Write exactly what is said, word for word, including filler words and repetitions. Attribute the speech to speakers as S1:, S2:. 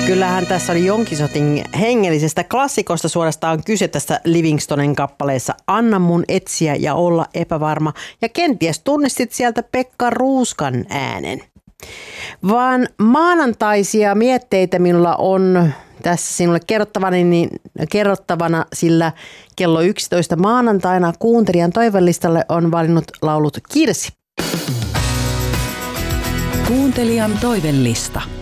S1: Kyllähän tässä oli jonkin sortin hengellisestä klassikosta, suorastaan kyse tästä Livingstonen kappaleessa Anna mun etsiä ja olla epävarma. Ja kenties tunnistit sieltä Pekka Ruuskan äänen. Vaan maanantaisia mietteitä minulla on tässä sinulle kerrottavana, niin kerrottavana, sillä kello yksitoista maanantaina kuuntelijan toivelistalle on valinnut laulut Kirsi.
S2: Kuuntelijan toivelista.